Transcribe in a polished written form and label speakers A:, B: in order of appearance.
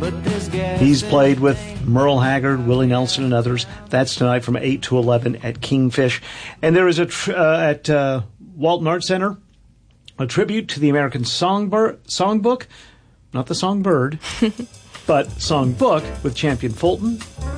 A: He's played with Merle Haggard, Willie Nelson, and others. That's tonight from 8 to 11 at Kingfish. And there is at Walton Arts Center a tribute to the American Songbook, not the Songbird, but Songbook with Champion Fulton,